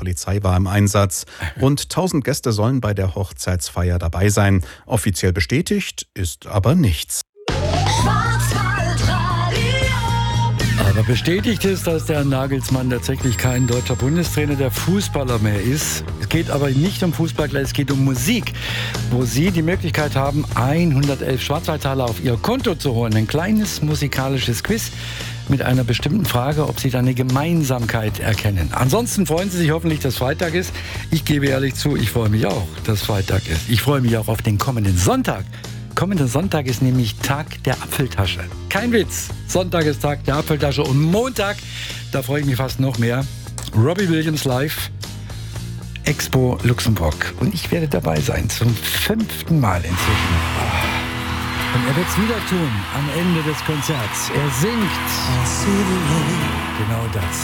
Polizei war im Einsatz. Rund 1000 Gäste sollen bei der Hochzeitsfeier dabei sein. Offiziell bestätigt ist aber nichts. Aber bestätigt ist, dass der Nagelsmann tatsächlich kein deutscher Bundestrainer, der Fußballer mehr ist. Es geht aber nicht um Fußball, es geht um Musik, wo Sie die Möglichkeit haben, 111 Schwarzwaldtaler auf Ihr Konto zu holen. Ein kleines musikalisches Quiz mit einer bestimmten Frage, ob Sie da eine Gemeinsamkeit erkennen. Ansonsten freuen Sie sich hoffentlich, dass Freitag ist. Ich gebe ehrlich zu, ich freue mich auch, dass Freitag ist. Ich freue mich auch auf den kommenden Sonntag. Kommender Sonntag ist nämlich Tag der Apfeltasche. Kein Witz. Sonntag ist Tag der Apfeltasche und Montag, da freue ich mich fast noch mehr. Robbie Williams live, Expo Luxemburg. Und ich werde dabei sein, zum 5. Mal inzwischen. Und er wird es wieder tun, am Ende des Konzerts. Er singt genau das.